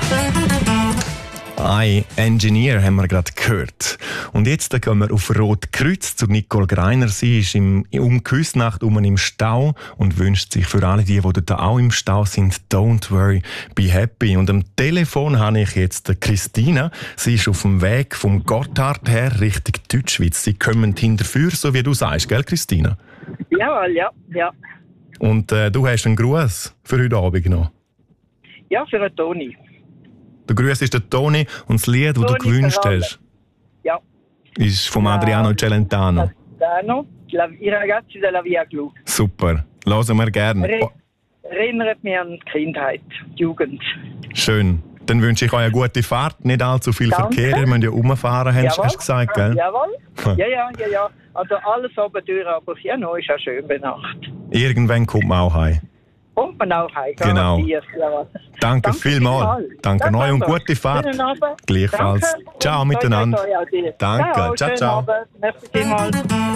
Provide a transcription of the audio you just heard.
«I Engineer» haben wir gerade gehört. Und jetzt gehen wir auf Rotkreuz zu Nicole Greiner. Sie ist um Küsnacht im Stau und wünscht sich für alle die dort auch im Stau sind, «Don't worry, be happy». Und am Telefon habe ich jetzt Christina. Sie ist auf dem Weg vom Gotthard her Richtung Deutschschweiz. Sie kommen hinterführ, so wie du sagst, gell Christina? Jawohl, ja. Und du hast einen Gruß für heute Abend noch? Ja, für den Toni. Der Gruß ist der Toni und das Lied, das du gewünscht hast, ja, ist von Adriano Celentano. I ragazzi della Via Glu. Super, hören wir gerne. Erinnert mich an die Kindheit, die Jugend. Schön. Dann wünsche ich euch eine gute Fahrt, nicht allzu viel Verkehr. Ihr müsst ja rumfahren, hast du gesagt, gell? Jawohl. Ja. Also alles oben durch, aber ja, noch ist auch schön bei Nacht. Irgendwann kommt man auch heim. Kommt man auch heim. Genau. Ja. Danke vielmals. Danke euch und gute Fahrt. Gleichfalls. Ciao miteinander. Danke. Ciao. Merci vielmals.